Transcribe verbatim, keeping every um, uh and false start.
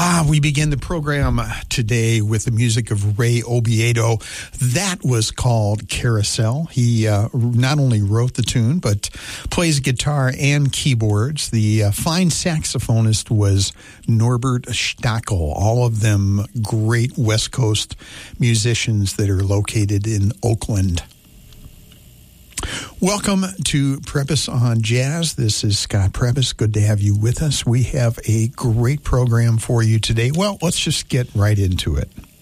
Ah, we begin the program today with the music of Ray Obiedo. That was called Carousel. He uh, not only wrote the tune, but plays guitar and keyboards. The uh, fine saxophonist was Norbert Stackel. All of them great West Coast musicians that are located in Oakland. Welcome to Preppus on Jazz. This is Scott Preppus. Good to have you with us. We have a great program for you today. Well, let's just get right into it.